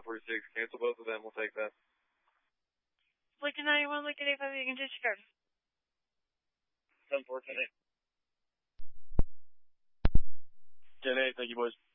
946. Cancel both of them. We'll take that. Lincoln 91, Lincoln 85, you can disregard. 10-4, 10-8. 10-8, thank you, boys.